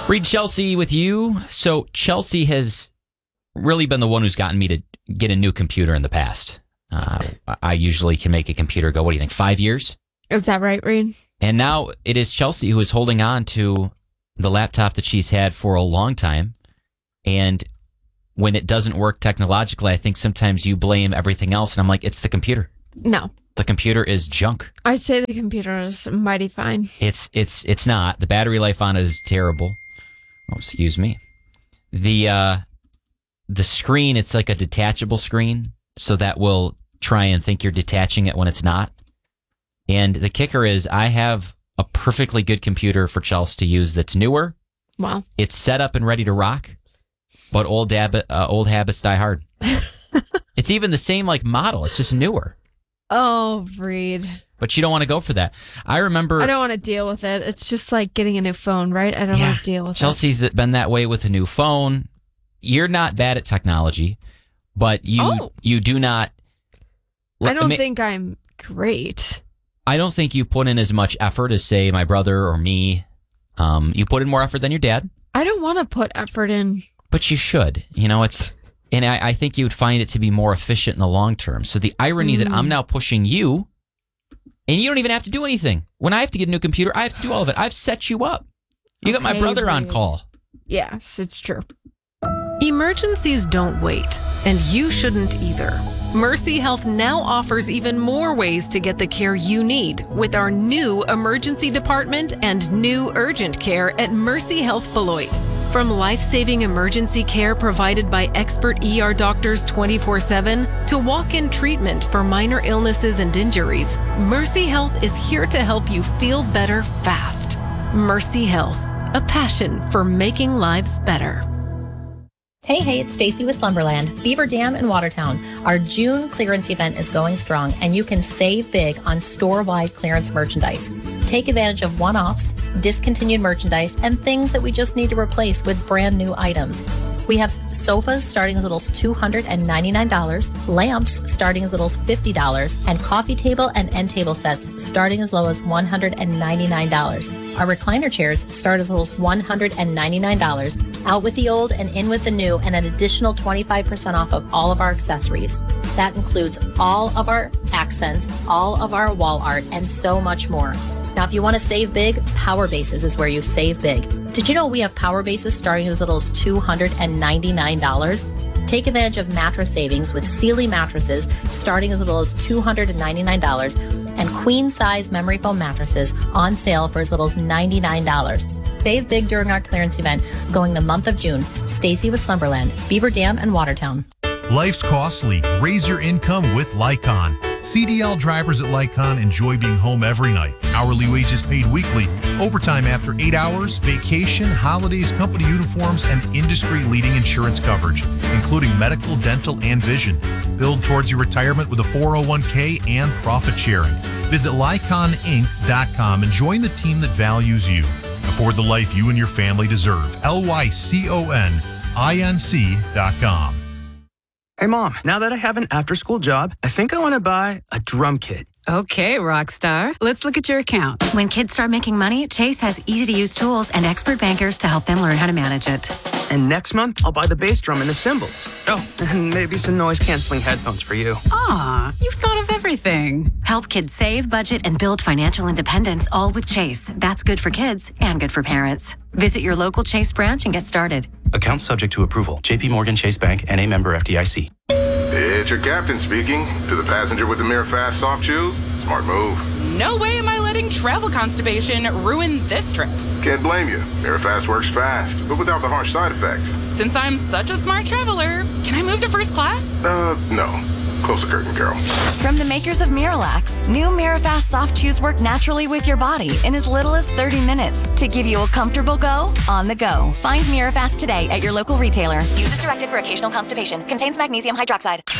Read Chelsea with you. So Chelsea has really been the one who's gotten me to get a new computer in the past. I usually can make a computer go, what do you think, 5 years? Is that right, Reed? And now it is Chelsea who is holding on to the laptop that she's had for a long time. And when it doesn't work technologically, I think sometimes you blame everything else. And I'm like, it's the computer. No. The computer is junk. I say the computer is mighty fine. It's not. The battery life on it is terrible. Oh, excuse me. The screen, it's like a detachable screen, so that will try and think you're detaching it when it's not. And the kicker is I have a perfectly good computer for Chelsea to use that's newer. Wow. It's set up and ready to rock, but old habits die hard. It's even the same like model. It's just newer. Oh, Reed. But you don't want to go for that. I remember... I don't want to deal with it. It's just like getting a new phone, right? I don't want to deal with Chelsea's been that way with a new phone. You're not bad at technology, but you do not... I don't think I'm great. I don't think you put in as much effort as, say, my brother or me. You put in more effort than your dad. I don't want to put effort in. But you should. You know, it's... And I think you would find it to be more efficient in the long term. So the irony that I'm now pushing you, and you don't even have to do anything. When I have to get a new computer, I have to do all of it. I've set you up. You got my brother on call. Yes, it's true. Emergencies don't wait, and you shouldn't either. Mercy Health now offers even more ways to get the care you need with our new emergency department and new urgent care at Mercy Health Beloit. From life-saving emergency care provided by expert ER doctors 24/7 to walk-in treatment for minor illnesses and injuries, Mercy Health is here to help you feel better fast. Mercy Health, a passion for making lives better. Hey, it's Stacy with Slumberland, Beaver Dam in Watertown. Our June clearance event is going strong, and you can save big on store-wide clearance merchandise. Take advantage of one-offs, discontinued merchandise, and things that we just need to replace with brand new items. We have sofas starting as little as $299, lamps starting as little as $50, and coffee table and end table sets starting as low as $199. Our recliner chairs start as little as $199. Out with the old and in with the new, and an additional 25% off of all of our accessories. That includes all of our accents, all of our wall art, and so much more. Now, if you want to save big, Power Bases is where you save big. Did you know we have Power Bases starting as little as $299? Take advantage of mattress savings with Sealy mattresses starting as little as $299 and queen-size memory foam mattresses on sale for as little as $99. Save big during our clearance event going the month of June. Stacy with Slumberland, Beaver Dam, and Watertown. Life's costly. Raise your income with Lycon. CDL drivers at Lycon enjoy being home every night. Hourly wages paid weekly, overtime after 8 hours, vacation, holidays, company uniforms, and industry-leading insurance coverage, including medical, dental, and vision. Build towards your retirement with a 401k and profit sharing. Visit LyconInc.com and join the team that values you. Afford the life you and your family deserve. LYCONINC.com. Hey, Mom, now that I have an after-school job, I think I want to buy a drum kit. Okay, Rockstar. Let's look at your account. When kids start making money, Chase has easy-to-use tools and expert bankers to help them learn how to manage it. And next month, I'll buy the bass drum and the cymbals. Oh, and maybe some noise-canceling headphones for you. Aw, you've thought of everything. Help kids save, budget, and build financial independence, all with Chase. That's good for kids and good for parents. Visit your local Chase branch and get started. Account subject to approval. JP Morgan Chase Bank, N.A. member FDIC. It's your captain speaking. To the passenger with the Mirror Fast soft shoes, smart move. No way am I letting travel constipation ruin this trip. Can't blame you. Mirror Fast works fast, but without the harsh side effects. Since I'm such a smart traveler, can I move to first class? No. Close the curtain, Carol. From the makers of Miralax, new Mirafast soft chews work naturally with your body in as little as 30 minutes to give you a comfortable go on the go. Find Mirafast today at your local retailer. Use as directed for occasional constipation. Contains magnesium hydroxide.